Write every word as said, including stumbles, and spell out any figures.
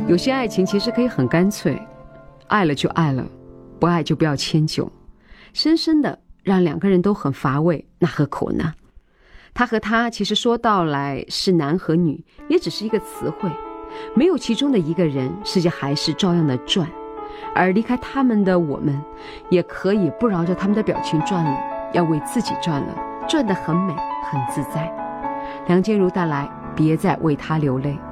有些爱情其实可以很干脆，爱了就爱了，不爱就不要迁就。深深的让两个人都很乏味，那何苦呢？他和她其实说到来是男和女，也只是一个词汇，没有其中的一个人，世界还是照样的转。而离开他们的我们，也可以不绕着他们的表情转了，要为自己转了，转得很美很自在。梁静茹带来别再为他流泪。